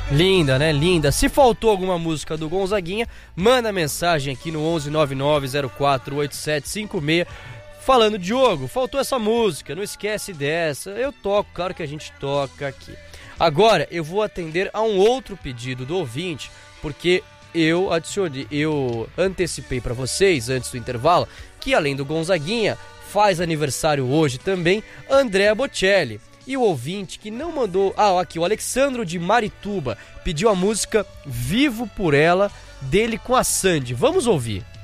Linda, né? Linda. Se faltou alguma música do Gonzaguinha, manda mensagem aqui no 1199048756 falando: Diogo, faltou essa música, não esquece dessa. Eu toco, claro que a gente toca aqui. Agora eu vou atender a um outro pedido do ouvinte, porque eu antecipei para vocês antes do intervalo que além do Gonzaguinha faz aniversário hoje também Andrea Bocelli. E o ouvinte que não mandou... aqui, o Alexandro de Marituba pediu a música Vivo por Ela, dele com a Sandy. Vamos ouvir.